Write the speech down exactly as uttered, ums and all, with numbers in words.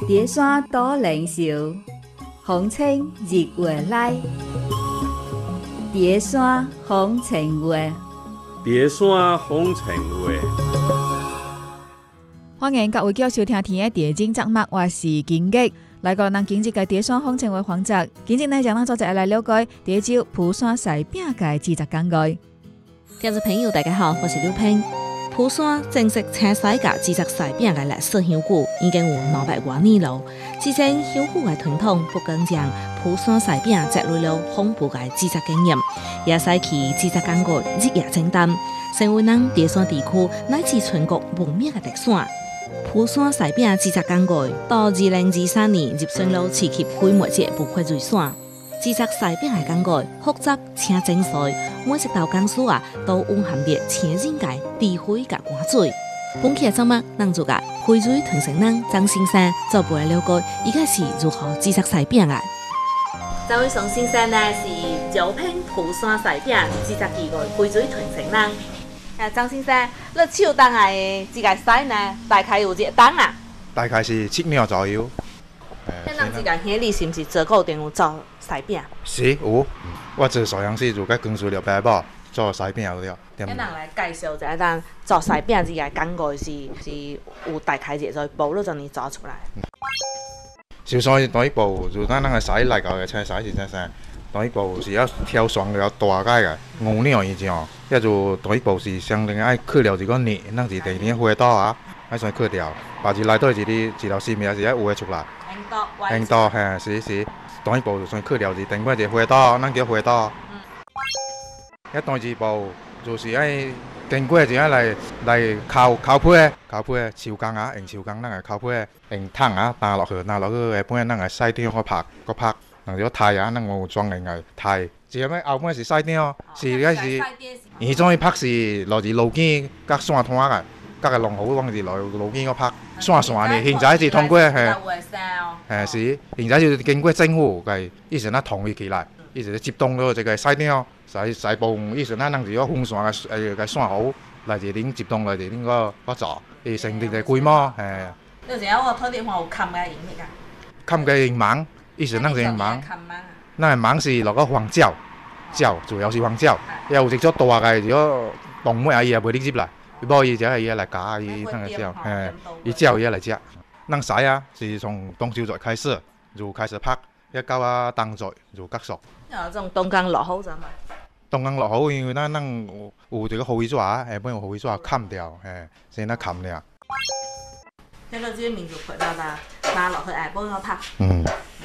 蝶山多靈秀，風清日月來。蝶山風情月， 蝶山風情月。 歡迎各位繼續收聽天嘅蝶經節目，我是金吉。來個咱今日嘅蝶山風情月環節，今日呢將咱做一來了解蝶州蒲山西餅嘅制作工藝。 聽眾朋友大家好，我是劉平。蒲山正式青西甲制作西餅嘅歷史悠久，已經有兩百多年了。之前悠久嘅傳統不僅將蒲山西餅積累了豐富嘅制作經驗，也使其制作工藝日夜精湛，成為咱蝶山地區乃至全國聞名嘅特產。蒲山西餅制作工藝到二零二三年入選了市級非物質無形遺產。制作西餅嘅工藝複雜且精細，每一道工序啊都蘊含着千人嘅智慧甲關注。本期嘅節目，咱就甲配水傳承人張先生做背了解，伊個是如何制作西餅嘅。張偉松先生呢是招聘蒲山西餅制作技藝配水傳承人。啊，張先生，你手當嘅這個西呢，大概有幾多檔啊？ 大概是七秒左右。 迄咱這個兄弟是毋是做固定有做西餅？ 是有，我做壽陽師就甲公司了白寶做西餅有了。 咱人來介紹一下咱做西餅這個工藝是是有大概幾多步你就能做出來？ 首先第一步就咱咱個西來個嘅青西是啥啥？第一步是要挑選了大概嘅五兩以上，一就第一步是相當愛去掉一個泥，咱是第二花刀啊，愛先去掉，把一內底一啲一條線面是愛畫出來。輕刀係是是，第一步就先去掉一頂塊一花刀，咱叫花刀。一第二步就是愛經過就愛來來烤烤皮，烤皮手工啊，用手工咱個烤皮，用湯啊打落去，打落去下半咱個西點個拍個拍。嗱，如果太啊，咱有裝嚟嘅太，是咩後尾是西點，是嗰是，而種拍是來自路邊甲山灘嘅，甲個龍虎往是來路邊個拍，山山嘅，現在是通過係，係是，現在就經過政府嘅，以前咧統一起來，以前接動咗這個西點，西西部以前咧咱是個風山嘅誒個山好，來自恁接動來自恁個個座，而成立嘅規模係。 有時候我睇啲話有冚嘅影片啊， 冚嘅網。以前咱是網，咱個網是落個黃膠，膠主要是黃膠，有一種大個，如果動物啊伊也袂入來，伊無伊就係伊來夾伊那個膠，誒，伊膠伊來食。咱西啊是從冬秋節開始就開始拍，一到啊冬節就結束。 有這種冬耕落好咋嘛？ 冬耕落好，因為咱咱有有這個後尾紙啊，下邊有後尾紙冚掉，誒，先咱冚了。 聽到這個名就配到啦，拿落去下邊個拍。 嗯。